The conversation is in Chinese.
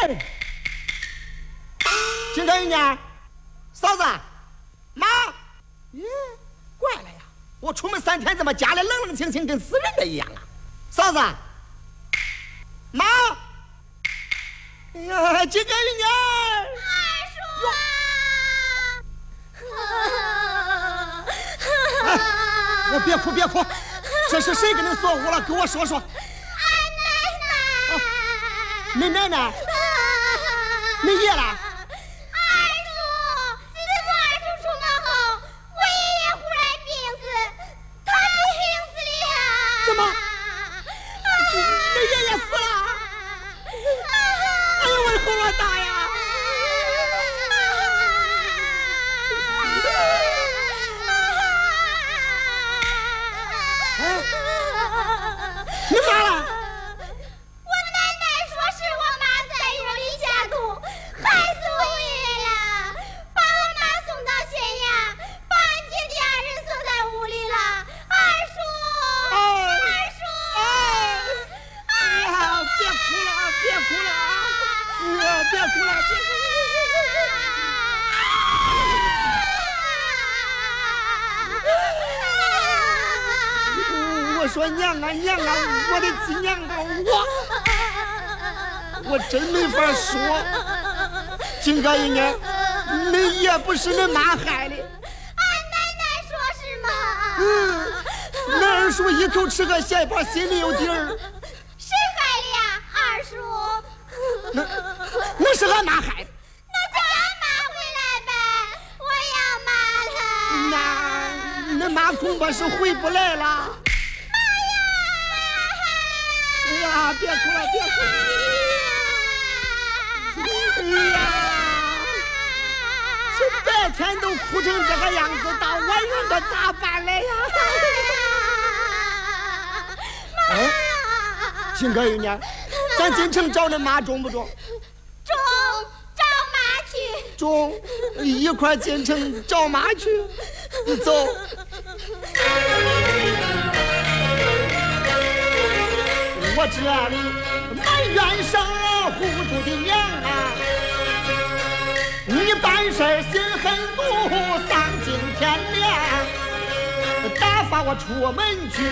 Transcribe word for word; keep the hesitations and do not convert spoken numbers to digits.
儿，金根呢？嫂子，妈，咦，怪了呀！我出门三天，怎么家里冷冷清清，跟死人的一样啊？嫂子，妈，哎呀，金根玉呢？二叔，我别哭别哭，这是谁跟你锁屋了？跟我说说。 俺奶奶， 你奶奶，你爷了？怎么？你爷爷死了？哎呦，我的喉咙大呀！哎，你妈了？ 我奶奶说是我妈在狱里下毒，害死我爷爷了，把我妈送到县衙，把俺姐弟二人锁在屋里了。二叔。 哎别哭了，别哭了啊！别哭了，别哭了！我说娘啊娘啊，我的亲娘啊，我我真没法说。金哥一年，你爷不是你妈害的。 俺奶奶说是吗？ 嗯，那二叔一口吃个咸饱，心里有底儿。那那是俺妈害的， 那叫俺妈回来呗，我要妈了。 那那妈恐怕是回不来了。 妈呀！ 哎呀，别哭了，别哭了！哎呀，这白天都哭成这个样子，到晚上可咋办来呀？哎，金哥一年。咱进城找恁妈中不中？ 中，找妈去。 中，一块进城找妈去。走。我这里埋怨上了糊涂的娘啊！你办事心狠毒，丧尽天良，打发我出门去。